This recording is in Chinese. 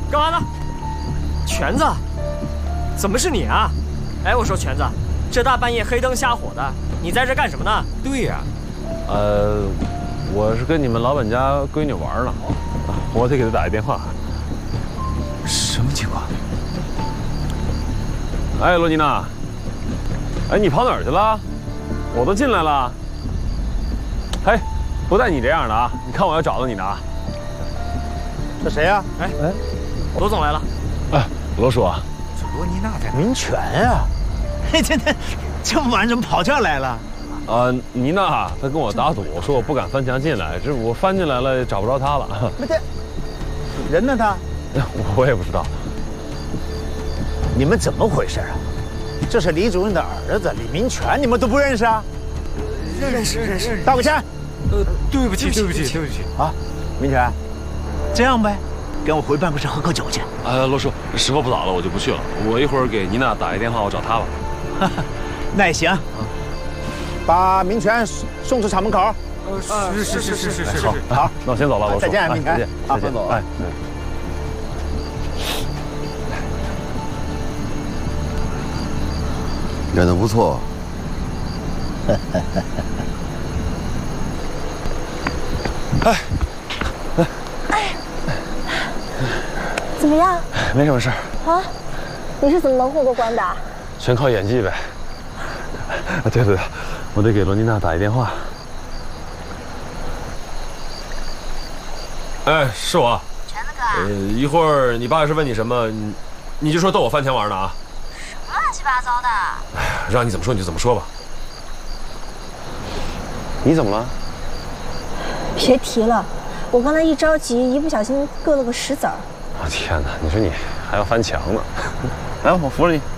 干嘛呢？全子，怎么是你啊？哎，我说全子，这大半夜黑灯瞎火的，你在这干什么呢？ 对呀，我是跟你们老板家闺女玩呢，我得给她打一电话。 什么情况？ 哎，罗妮娜，哎，你跑哪儿去了？我都进来了。嘿，不带你这样的啊！你看我要找到你呢啊！ 这谁呀？ 哎，罗总来了。 哎，罗叔啊， 这罗妮娜在哪？ 民权啊！嘿，这么晚怎么跑这儿来了？ 妮娜她跟我打赌，说我不敢翻墙进来，这我翻进来了，找不着她了。 没这人呢？他？ 我也不知道。 你们怎么回事啊？这是李主任的儿子李民权，你们都不认识啊？ 认识。 道个歉。 对不起啊，民权，这样呗，跟我回办公室喝口酒去。 罗叔，时候不早了，我就不去了。我一会儿给妮娜打一电话，我找她吧。 那也行。把民权送出厂门口。 是。 好， 那我先走了，罗叔。 再见，民权。 再见。哎。 演得不错。 怎么样？ 没什么事儿。 啊？你是怎么能混过关的？ 全靠演技呗。对，我得给罗妮娜打一电话。哎，是我。 全子哥。 一会儿你爸要是问你什么，你就说逗我翻墙玩呢啊。 什么乱七八糟的？ 哎呀，让你怎么说你就怎么说吧。你怎么了？ 别提了，我刚才一着急，一不小心硌了个石子儿。 天哪！你说你还要翻墙呢？来，我扶着你。